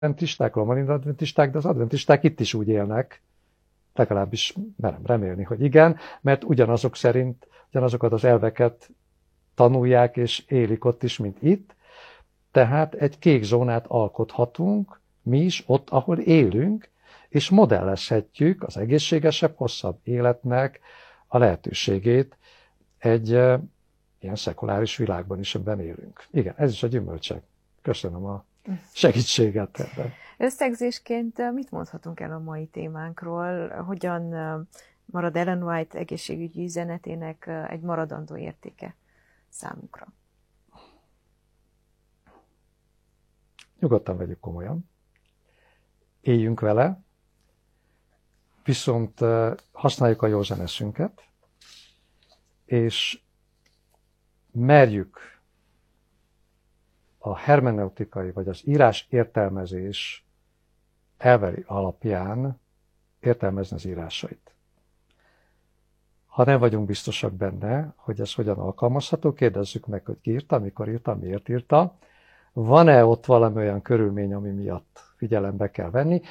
adventisták, romanadventisták, de az adventisták itt is úgy élnek, legalábbis merem remélni, hogy igen, mert ugyanazokat az elveket tanulják és élik ott is, mint itt, tehát egy kék zónát alkothatunk mi is ott, ahol élünk, és modellezhetjük az egészségesebb, hosszabb életnek a lehetőségét egy ilyen szekuláris világban is, amiben élünk. Igen, ez is a gyümölcsek. Köszönöm a segítséget ebben. Összegzésként mit mondhatunk el a mai témánkról? Hogyan marad Ellen White egészségügyi üzenetének egy maradandó értéke számunkra? Nyugodtan vegyük komolyan. Éljünk vele, viszont használjuk a józan eszünket, és merjük a hermeneutikai vagy az írás értelmezés elvei alapján értelmezni az írásait. Ha nem vagyunk biztosak benne, hogy ez hogyan alkalmazható, kérdezzük meg, hogy ki írta, mikor írta, miért írta. Van-e ott valami olyan körülmény, ami miatt figyelembe kell venni?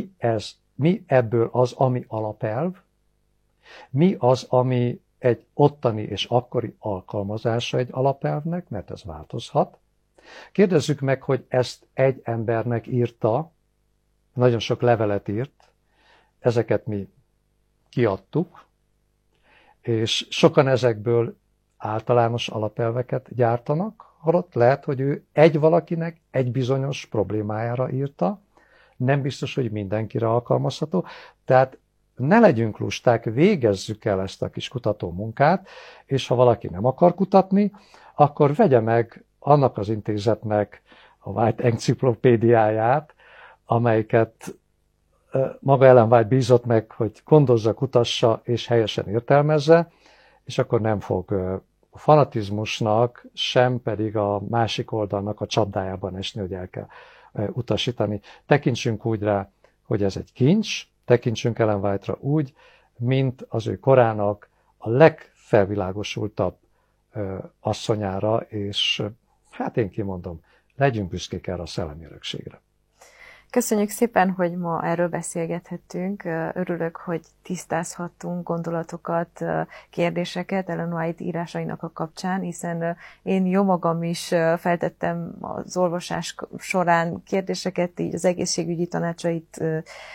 Mi ebből az, ami alapelv? Mi az, ami egy ottani és akkori alkalmazása egy alapelvnek, mert ez változhat. Kérdezzük meg, hogy ezt egy embernek írta, nagyon sok levelet írt, ezeket mi kiadtuk, és sokan ezekből általános alapelveket gyártanak, holott lehet, hogy ő egy valakinek egy bizonyos problémájára írta, nem biztos, hogy mindenkire alkalmazható, tehát ne legyünk lusták, végezzük el ezt a kis kutató munkát, és ha valaki nem akar kutatni, akkor vegye meg annak az intézetnek a White enciklopédiáját, amelyiket maga Ellen White bízott meg, hogy gondozza, kutassa és helyesen értelmezze, és akkor nem fog a fanatizmusnak, sem pedig a másik oldalnak a csapdájában esni, hogy el kell utasítani. Tekintsünk úgy rá, hogy ez egy kincs, tekintsünk Ellen White-ra úgy, mint az ő korának a legfelvilágosultabb asszonyára, és hát én kimondom, legyünk büszkék erre a szellemi örökségre. Köszönjük szépen, hogy ma erről beszélgethettünk. Örülök, hogy tisztázhattunk gondolatokat, kérdéseket Ellen White írásainak a kapcsán, hiszen én jó magam is feltettem az olvasás során kérdéseket, így az egészségügyi tanácsait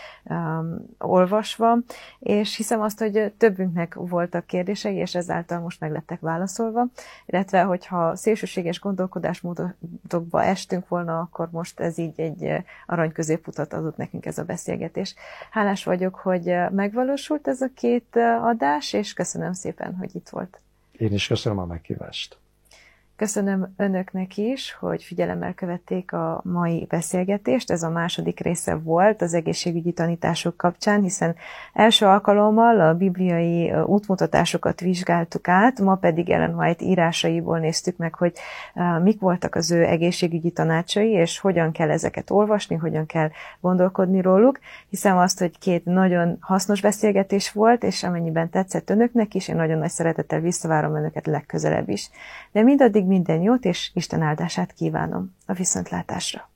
olvasva, és hiszem azt, hogy többünknek voltak kérdései, és ezáltal most meg lettek válaszolva, illetve hogyha szélsőséges gondolkodásmódokba estünk volna, akkor most ez így egy arany középutat adott nekünk ez a beszélgetés. Hálás vagyok, hogy megvalósult ez a két adás, és köszönöm szépen, hogy itt volt. Én is köszönöm a meghívást. Köszönöm önöknek is, hogy figyelemmel követték a mai beszélgetést. Ez a második része volt az egészségügyi tanítások kapcsán, hiszen első alkalommal a bibliai útmutatásokat vizsgáltuk át, ma pedig Ellen White írásaiból néztük meg, hogy mik voltak az ő egészségügyi tanácsai, és hogyan kell ezeket olvasni, hogyan kell gondolkodni róluk. Hiszem azt, hogy két nagyon hasznos beszélgetés volt, és amennyiben tetszett önöknek is, én nagyon nagy szeretettel visszavárom önöket legközelebb is. De mindaddig minden jót, és Isten áldását kívánom. A viszontlátásra!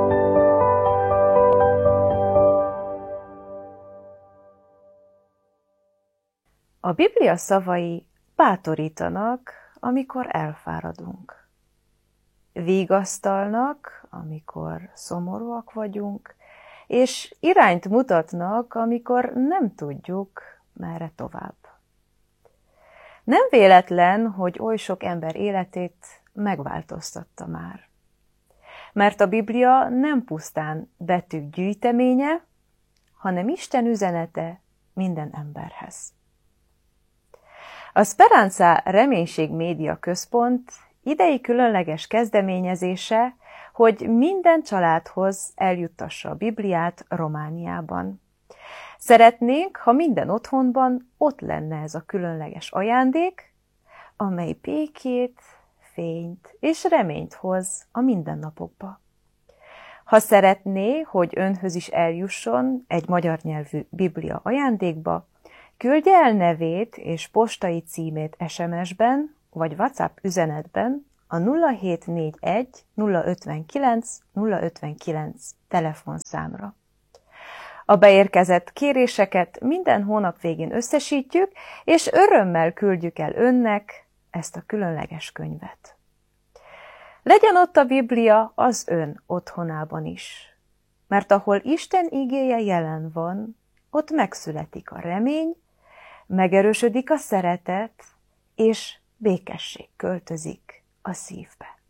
A Biblia szavai bátorítanak, amikor elfáradunk. Vigasztalnak, amikor szomorúak vagyunk, és irányt mutatnak, amikor nem tudjuk, merre tovább. Nem véletlen, hogy oly sok ember életét megváltoztatta már. Mert a Biblia nem pusztán betűk gyűjteménye, hanem Isten üzenete minden emberhez. A Speranza Reménység Média Központ idei különleges kezdeményezése, hogy minden családhoz eljuttassa a Bibliát Romániában. Szeretnénk, ha minden otthonban ott lenne ez a különleges ajándék, amely békét, fényt és reményt hoz a mindennapokba. Ha szeretné, hogy önhöz is eljusson egy magyar nyelvű Biblia ajándékba, küldje el nevét és postai címét SMS-ben vagy WhatsApp üzenetben a 0741 059 059 telefonszámra. A beérkezett kéréseket minden hónap végén összesítjük, és örömmel küldjük el önnek ezt a különleges könyvet. Legyen ott a Biblia az ön otthonában is, mert ahol Isten igéje jelen van, ott megszületik a remény, megerősödik a szeretet, és békesség költözik a szívbe.